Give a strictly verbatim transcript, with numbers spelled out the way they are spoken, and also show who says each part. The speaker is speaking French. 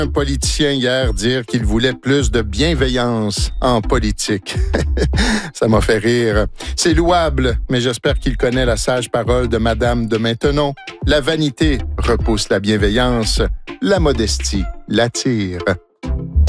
Speaker 1: Un politicien hier dire qu'il voulait plus de bienveillance en politique. Ça m'a fait rire. C'est louable, mais j'espère qu'il connaît la sage parole de Madame de Maintenon. La vanité repousse la bienveillance, la modestie l'attire.